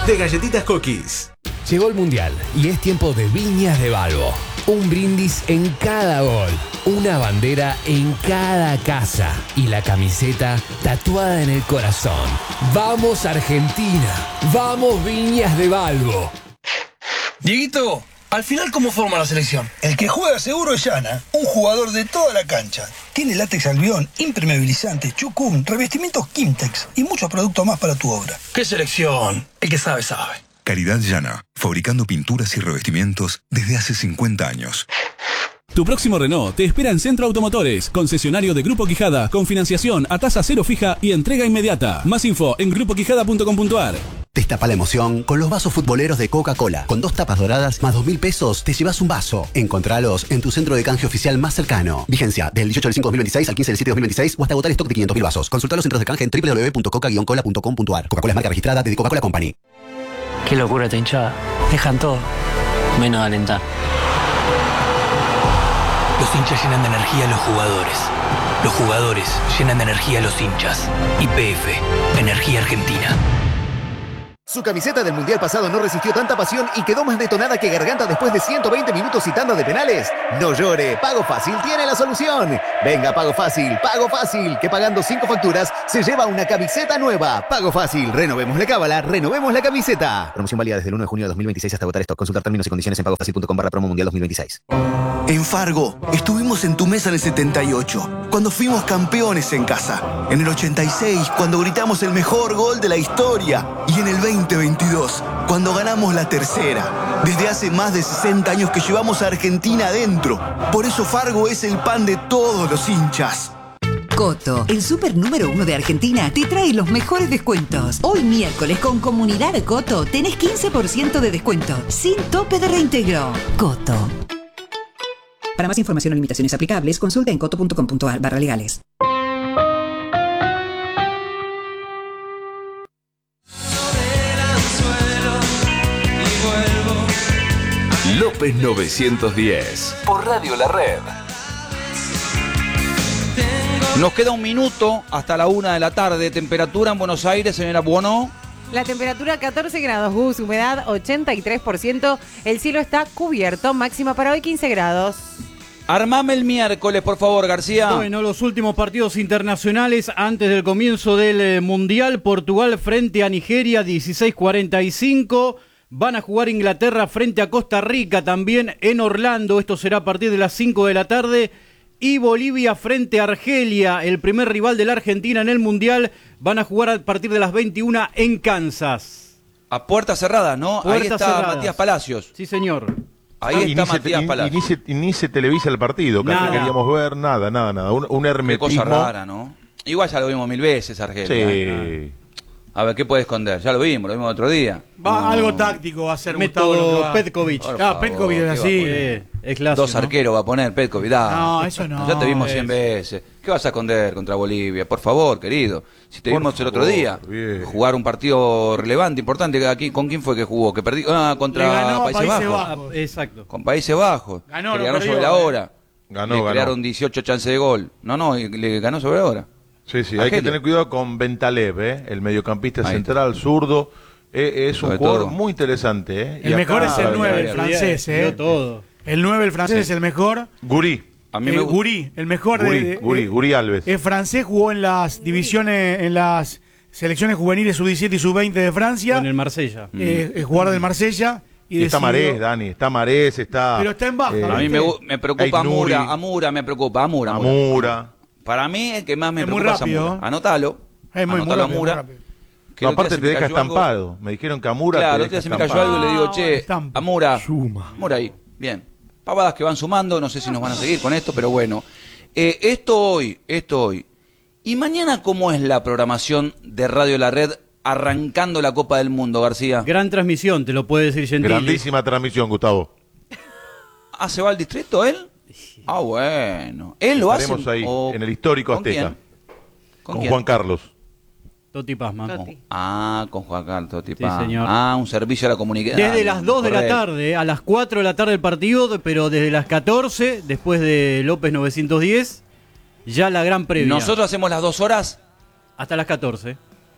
de Galletitas Cookies. Llegó el Mundial y es tiempo de Viñas de Balbo. Un brindis en cada gol, una bandera en cada casa y la camiseta tatuada en el corazón. ¡Vamos Argentina! ¡Vamos Viñas de Balbo! Dieguito, al final, ¿cómo forma la selección? El que juega seguro es Yana, un jugador de toda la cancha. Tiene látex albión, impermeabilizante, chucum, revestimientos Kimtex y muchos productos más para tu obra. ¿Qué selección? El que sabe, sabe. Calidad Yana, fabricando pinturas y revestimientos desde hace 50 años. Tu próximo Renault te espera en Centro Automotores, concesionario de Grupo Quijada, con financiación a tasa cero fija y entrega inmediata. Más info en grupoquijada.com.ar. Destapa la emoción con los vasos futboleros de Coca-Cola. Con 2 tapas doradas más 2.000 pesos te llevas un vaso. Encontralos en tu centro de canje oficial más cercano. Vigencia del 18 del 5 de 2026 al 15 del 7 de 2026 o hasta agotar stock de 500.000 vasos. Consulta los centros de canje en www.coca-cola.com.ar. Coca-Cola es marca registrada de Coca-Cola Company. Qué locura esta hinchada. Dejan todo, menos alentar. Los hinchas llenan de energía a los jugadores. Los jugadores llenan de energía a los hinchas. YPF, Energía Argentina. Su camiseta del Mundial pasado no resistió tanta pasión y quedó más detonada que Garganta después de 120 minutos y tanda de penales. No llore, Pago Fácil tiene la solución. Venga, Pago Fácil, que pagando 5 facturas se lleva una camiseta nueva. Pago Fácil, renovemos la cábala, renovemos la camiseta. Promoción válida desde el 1 de junio de 2026 hasta agotar stock. Consultar términos y condiciones en pagofacil.com/promo mundial 2026. En Fargo, estuvimos en tu mesa en el 78, cuando fuimos campeones en casa. En el 86, cuando gritamos el mejor gol de la historia. Y en el 2022, cuando ganamos la tercera. Desde hace más de 60 años que llevamos a Argentina adentro. Por eso Fargo es el pan de todos los hinchas. Coto, el super número 1 de Argentina, te trae los mejores descuentos. Hoy miércoles con Comunidad Coto tenés 15% de descuento, sin tope de reintegro. Coto. Para más información o limitaciones aplicables, consulta en coto.com.ar/legales. López 910 por Radio La Red. Nos queda un minuto hasta la 1 de la tarde. Temperatura en Buenos Aires, señora Buono. La temperatura 14 grados, Gus, humedad 83%. El cielo está cubierto, máxima para hoy 15 grados. Armame el miércoles, por favor, García. Bueno, los últimos partidos internacionales antes del comienzo del Mundial. Portugal frente a Nigeria, 16:45. Van a jugar Inglaterra frente a Costa Rica también en Orlando. Esto será a partir de las 5 de la tarde. Y Bolivia frente a Argelia, el primer rival de la Argentina en el Mundial. Van a jugar a partir de las 21 en Kansas. A puerta cerrada, ¿no? Puertas Ahí está cerradas. Matías Palacios. Sí, señor. Ahí está Matías Palacios. Ni se televisa el partido, que Nada. queríamos ver, nada. Un Qué hermetismo. cosa rara, ¿no? Igual ya lo vimos 1000 veces, Argelia. Sí. A ver, ¿qué puede esconder? Ya lo vimos otro día. Algo táctico va a ser Gustavo. Método Petkovic. Petkovic es así. Es clásico. 2 arqueros va a poner Petkovic. Dale. No, eso no. Ya te vimos 100 veces. ¿Qué vas a esconder contra Bolivia? Por favor, querido. Si te vimos el otro día, jugar un partido relevante, importante. Aquí, ¿con quién fue que jugó? Que perdió contra Le ganó a Países Países Bajos. Bajos. Exacto. Con Países Bajos. Ganó, que no le ganó perdió, sobre la hora. Ganó. Crearon 18 chances de gol. No, y le ganó sobre la hora. Sí, hay que Argelia. tener cuidado con Bentalev, el mediocampista Ahí central, zurdo. Es un Sobre jugador todo. muy interesante. El mejor es el 9, el francés. Todo. El 9, el francés, es el mejor. Gurí. A mí me gusta. Gurí, el mejor Gurí Alves. Es francés, jugó en las divisiones, en las selecciones juveniles sub-17 y sub-20 de Francia. En el Marsella. Es jugador del Marsella. Y está Marés, Dani. Está Marés, está... Pero está en baja. A mí me preocupa Aït-Nouri. Amura, me preocupa. Amura. Para mí, el que más me Es muy preocupa es rápido. Amura. Anótalo. Es muy Anótalo, rápido, muy Amura. rápido. Que No, el otro aparte día te se me deja cayó algo. estampado. Me dijeron que Amura Claro, te el otro día deja se me cayó estampado. algo y le digo, che, Estampa. Amura. Suma. Amura ahí. Bien. Pavadas que van sumando, no sé si nos van a seguir con esto, pero bueno. Esto hoy. ¿Y mañana cómo es la programación de Radio La Red arrancando la Copa del Mundo, García? Gran transmisión, te lo puede decir Gentili. Grandísima transmisión, Gustavo. ¿Ah, se va al distrito él? Ah, bueno. ¿Él lo hace? Estaremos ahí, o- en el histórico ¿Con Azteca. quién? Con quién? Juan Carlos. Toti Pazman. Con Juan Carlos Totti Sí, Paz. señor. Un servicio a la comunicación. Desde las 2 de la tarde, a las 4 de la tarde el partido, pero desde las 14, después de López 910, ya la gran previa. ¿Nosotros hacemos las 2 horas? Hasta las 14.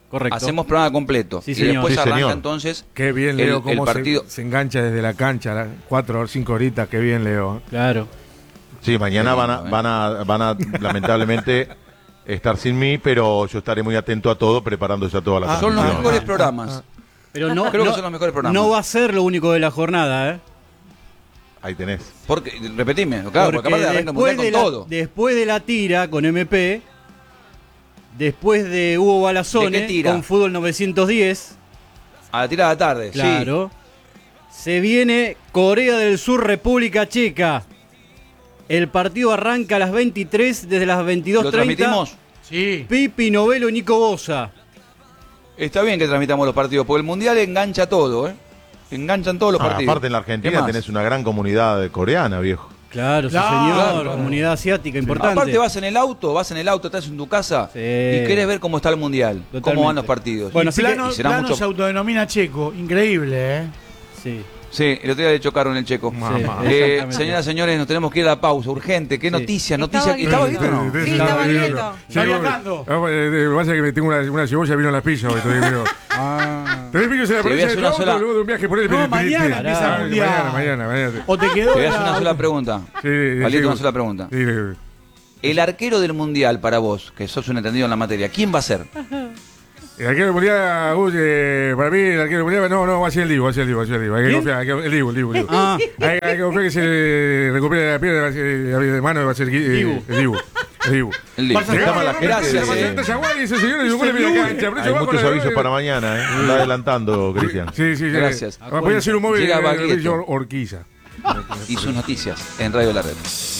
Correcto. Hacemos programa completo. Sí, y señor. después Sí, arranca señor. entonces Qué bien, Leo, el cómo partido. se engancha desde la cancha, 4 o 5 horitas, qué bien, Leo. Claro. Sí, mañana Qué van a lamentablemente estar sin mí, pero yo estaré muy atento a todo, preparando ya toda la Son los transmisión. mejores programas. Pero no, Creo que no- son los mejores programas. no va a ser lo único de la jornada, ¿eh? Ahí tenés. Porque, repetime, claro, porque aparte arranca el mundial con todo. después de la tira con MP, después de Hugo ¿De qué Balazone tira? con Fútbol 910, A la tirada de la tarde, claro, se viene Corea del Sur, República Checa. El partido arranca a las 23, desde las ¿Lo 22:30. transmitimos? Sí. Pipi Novelo y Nico Bosa. Está bien que transmitamos los partidos, porque el mundial engancha todo, ¿eh? Enganchan todos los partidos. Aparte en la ¿Qué Argentina más? tenés una gran comunidad coreana, viejo. Claro, Claro, sí, señor. claro. Comunidad asiática importante. Aparte vas en el auto, estás en tu casa Sí. y querés ver cómo está el mundial, Totalmente. cómo van los partidos. Bueno, y, así que- Plano, y será Plano mucho. se autodenomina checo, increíble, ¿eh? Sí. Sí, el otro día le chocaron el checo. exactamente. Señoras y señores, nos tenemos que ir a la pausa, urgente. ¿Qué noticia? Estaba ¿Estaba Dieto. bien o no? Sí, estaba Dieto. Está viajando. Pasa que tengo una cebolla vino en la pizza hoy. Tres pillos en la Te voy a provincia hacer de una Toronto, sola- luego de un viaje por el No, mañana empieza el mundial. Mañana. O te quedó Te voy a hacer la- una sola pregunta. Palito, una sola pregunta. Sí, El arquero del mundial para vos, que sos un entendido en la materia, ¿quién va a ser? el arquero del mundial, para mí, el arquero del mundial, no, va a ser el Dibu, Hay que confiar, el Dibu. Ah. Hay que confiar que se recupere la pierna, de mano, va a ser el Dibu. El Dibu. Se llama la gente. Gracias, Y ese señor le dio un gol en media cancha. Hay muchos avisos para mañana, ¿eh? Anda adelantando, Cristian. Sí. Gracias. Voy a hacer un móvil Llega de Baglietto. Orquiza. Y sus noticias en Radio La Red.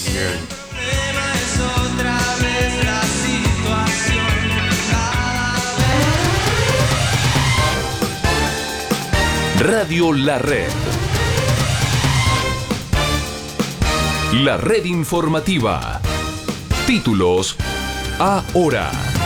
Radio La Red. La red informativa. Títulos ahora.